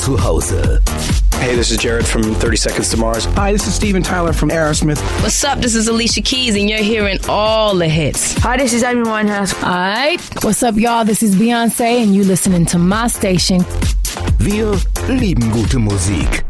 zu Hause. Hey, this is Jared from 30 Seconds to Mars. Hi, this is Steven Tyler from Aerosmith. What's up? This is Alicia Keys, and you're hearing all the hits. Hi, this is Amy Winehouse. All right. What's up, y'all? This is Beyoncé, and you listening to my station. Wir lieben gute Musik.